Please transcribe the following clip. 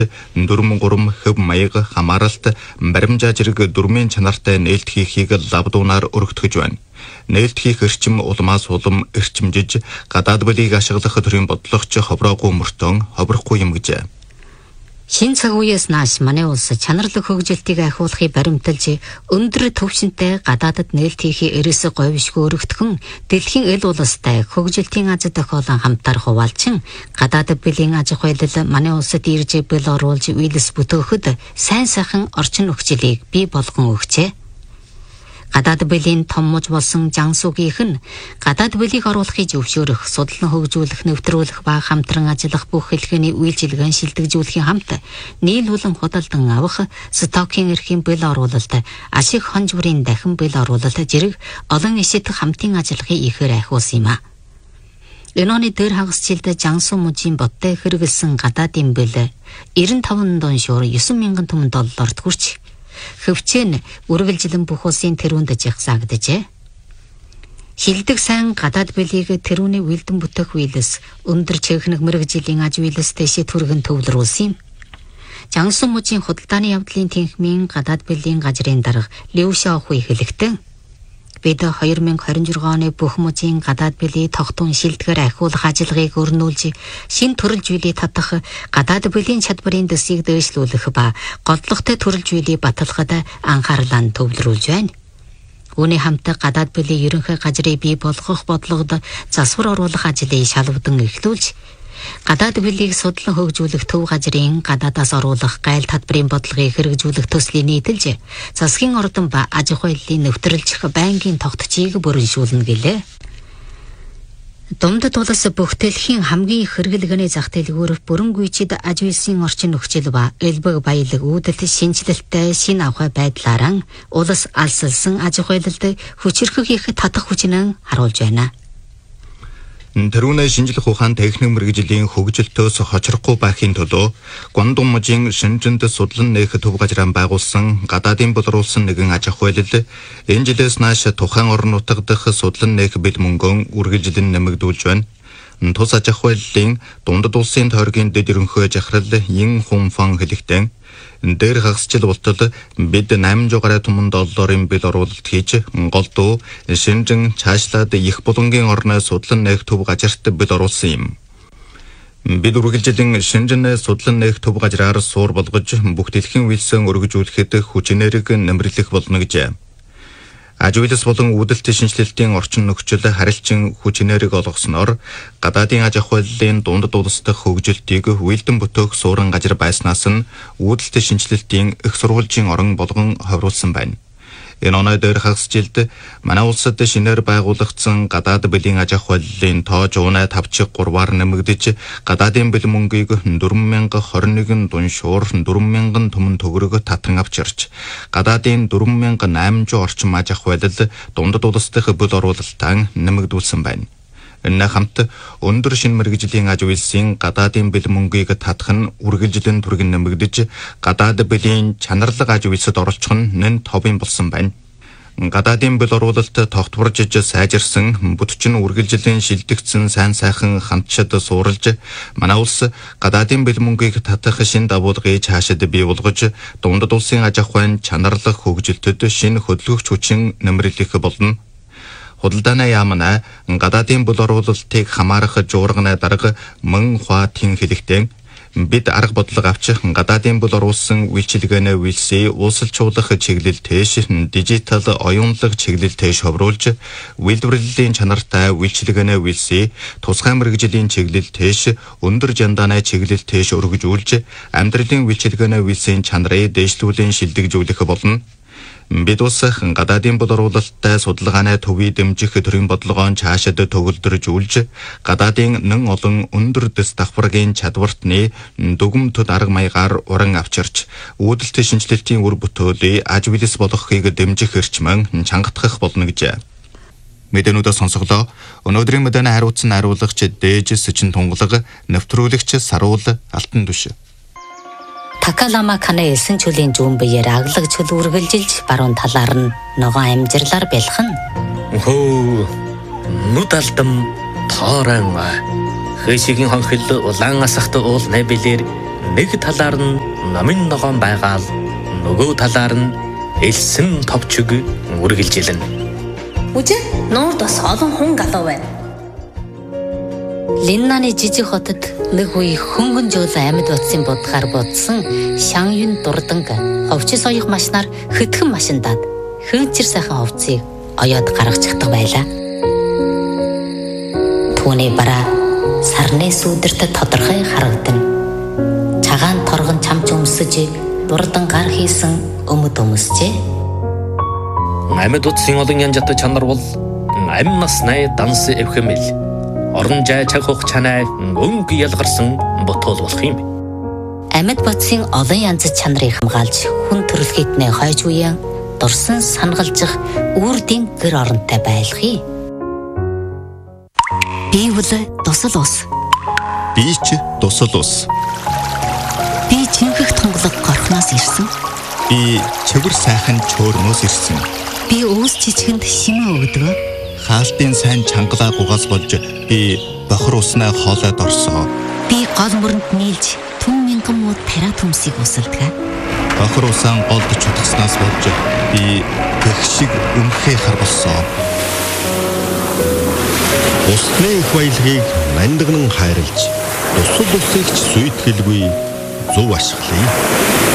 дүрм гурам хөв маяг хамааралт баримжаа зэрэг дүрмийн чанартай нээлт хийхийг лавдуунаар өргөтгөж байна. Нээлт хийх эрчим улмаас улам эрчимжиж гадаад бүлийг ашиглах төрлийн бодлогоч ховроогүй мөртөн ховрохгүй юм гэжээ. Шинэ цаг үеэс нааш манай улс чанарлаг хөгжилтийг ахиулахыг баримталж өндөр төвчөнтэй гадаадд нээлт хийхээ эрээс говьшгүй өргөтгөн дэлхийн эл улстай хөгжилтийн аз тохиолон хамтаар хуваалчин гадаадд бүлийн аж ахуй манай улсад ирж бэл оруулж үйлс бүтөөхөд сайн сайхан орчин нөхцөлийг бий болгон өгчээ. Гадаад бүлийн том муж болсон Жансугийнх нь гадаад бүлийг оруулахыг зөвшөөрөх, судлан хөгжүүлэх, нэвтрүүлэх ба хамтран ажиллах бүх хэлхээний үйлчилгээн шилдэгжүүлэхийн хамт нийлүүлэн худалдан авах, стокийн эрхийн бэл оруулалт, ашиг хонж бүрийн дахин бэл оруулалт зэрэг олон ишит хамтын ажиллахыг ихээр ахиулсан юм а. Энэ оны дээр хагасжилд Жансу мужийн бодтой хэрэгэлсэн гадаадын бэл 95 дон шуур 9,000 түмэн долларт хүрч хөвчэн үргэлжлэн бүх улсын тэрүүнд жагсаагдажээ. Хилдэг сайн гадаад бэлийг тэрүүний үйлдэн бүтээх үйлс өндөр чехнэг мэрэгжлийн аж үйлстэй шийдвэргэн төвлөрүүлсэн юм. Жансу мужийн худалдааны явдлын тэнхмийн гадаад бэлийн газрын дарга Лив Шаохуй хэлэхдээ бид 2026 оны бүх мужийн гадаад бэлий тогтун шилдэгээр ахиулах ажиллагааг өрнүүлж шинэ төрөл зүйлийг татах гадаад бэлийн чадварын дэсийг дээшлүүлэх ба голдлоготой төрөл зүйлийг баталгахад анхаарлаа төвлөрүүлж байна. Үүний хамт гадаад бэлийн ерөнхий газрыг бий болгох бодлогод засвар оруулах ажлыг шалвдан эхлүүлж гадаад бэлийг судлан хөгжүүлэх төв газрын гадаадаас оруулах гайл татврын бодлогыг хэрэгжүүлэх төслийг нийтэлж засгийн ордон ба аж ахуйлын нэвтрүүлжих байнгын тогтцыг бүрэншүүлнэ гэлээ. Дундад улс бүхтэлхийн хамгийн их хэрэглэгний зах дэлгүүр бүрэн гүйцэд аж үйлсийн орчин нөхцөл ба элбэг баялаг үүдэлт шинжилэлтэй шинэ авах байдлаараа улс алсалсан аж ахуйлалд хүчирхэг их татах хүчнэн харуулж байна. Тэрүүнээ шинжлэх ухаан техник мэргэжлийн хөгжилтөөс хочрохгүй байхын төлөө Гуандун мужийн Шэнжэнд судлан нээх төв газраа байгуулсан гадаадын болруулсан нэгэн аж ахуйлал энэ жилээс нааш тухайн орон нутаг дах судлан нээх бэл мөнгөн үргэлжлэн нэмэгдүүлж байна. Тус аж ахуйллын дундад улсын тойргийн дэд ерөнхий жахрал Ин Хунфан хэлэхдээ дээр хагасчил болтол бид 800 гаруй түмэн долларын бэл оруулалт хийж голдуу Шэнжэн цаашлаад их булангийн орноос судлан нээх төв газарт бэл оруулсан юм. Бид үргэлжлэн Шэнжэнээ судлан нээх төв газраар суур болгож бүх дэлхийн үйлсэн өргөжүүлэхэд хүчнэрэг нэмэрлэх болно гэжээ. Аж үйлс болон үүдэлт шинжилэлтийн орчин нөхцөл харилцан хүчнэрэг олгосноор гадаадын аж ахуйллын дундад улс дахь хөгжилтийг үйлдэн бүтээх суурин газар байснаас нь үүдэлт шинжилэлтийн их сурвалжийн орон болгон ховруулсан байна. Энэ оноо дээр хагасжилд манай улсад шинээр байгуулагдсан гадаад бэлийн аж ахуйллын тоо 153-аар нэмэгдэж гадаадын бэл мөнгийг 4021 дун шуур 4000 түмэн төгрөг татан авчирч гадаадын 4800 орчим аж ахуйлал дундад улс дахь бэл оруулалтаа нэмэгдүүлсэн байна. Энэ хамт өндөр шин мэргэжлийн аж үйлсийн гадаадын бэл мөнгийг татах нь үргэлжлэн түргэн нэмэгдэж гадаад бэлийн чанарлаг аж үйлсэд оролцох нь нэн товын болсон байна. Гадаадын бэл оруулалт тогтворжиж сайжирсан бүтчин үргэлжлэн шилдэгдсэн сайн сайхан хамтчад суурилж манай улс гадаадын бэл мөнгийг татах шин давуулгыг цаашид бий болгож дундад улсын аж ахуйн чанарлаг хөгжилтөд шин хөдөлгөгч хүчин нэмэрлэх болно. Худалдааны яамна гадаадын бэл оруулалтыг хамаарах жуурганы дарга Мөн Хуа Тин хэлэхдээ бид арга бодлого авч гадаадын бэл оруулсан үйлчилгээний үйлсээ уусалжуулах чиглэл тэш дижитал оюунлаг чиглэл тэш ховруулж үйлдвэрлэлийн чанартай үйлчилгээний үйлсээ тусгай мэргэжлийн чиглэл тэш өндөр жандааны чиглэл тэш өргөжүүлж амьдралын үйлчилгээний үйлсийн чанарыг дээшлүүлэн шилдэгжүүлэх болно. Бид ус гадаадын бэл оруулалттай судалгааны төвийг дэмжих төрийн бодлогоон цаашид төгөлдржүүлж гадаадын нэн олон өндөр дэс давхаргийн чадвартны дүгмтөд арга маягаар уран авчирч үүдэлт шинжилэлтийн үр бүтээлийг аж үйлс болгохыг дэмжих эрчмэн чангатгах болно гэжээ. Мэдээнүүдээ сонсголоо. Өнөөдрийн мэдээний хариуцсан хариулагч Дээж Сэчин Тунгалаг, нэвтрүүлэгч Саруул Алтан Түш. Такалама Каны элсэн чөлийн зүүн биеэр аглаг чөл үргэлжилж баруун талаар нь ногоон амжирлаар бэлхэн. Хөө нүд алдам тоорон хэшигийн хонхил улаан асахт уул набилэр нэг талаар нь номын ногоон байгаал нөгөө талаар нь элсэн товчиг үргэлжилнэ. Үжи нуурд бас олон хүн галуу байна. Линнаны жижиг хотод нэг үе хөнгөн жуулан амьд утсын будгаар будсан Шанъюн дурданг ховчис оёх машинаар хөтгөн машиндаад хөөцөр сайхан ховцыг оёод гаргачихдаг байлаа. Түүний бараа сарны сүдэрт тодорхой харагдана. Цагаан торгон чамч өмсөж дурдан гар хийсэн өмд өмсчээ. Амьд утсын олон янжтай чанар бол амь насны данс эвхэмэл. Орон жай чагх чанай өнгө ялгарсан ботол болох юм. Амьд бодсын олон янз чанарыг хамгаалж хүн төрөлхитнээ хойж үеэн дурсан сангалжих үрдийн гэр оронтой байлгая. Би бол дусал ус. Би ч дусал ус. Би жинхэнэ тонголог горхноос ирсэн. Би чивэр сайхан чөөрнөөс ирсэн. Би өөс жижигэнд шимээ өгдөг. Хаалтын сайн чангалаа гугаас болж би бохор уснаа хоолойд орсоо. Би гол мөрөнд нийлж түн мянган муу тариа төмсийг усалдаг. Бохор усаан голд чутгаснаас болж би гэх шиг өмхөө харбалсоо. Усны их баялагийг мандагнан хайрлж, тусал усыг ч сүйтгэлгүй зөв ашиглая.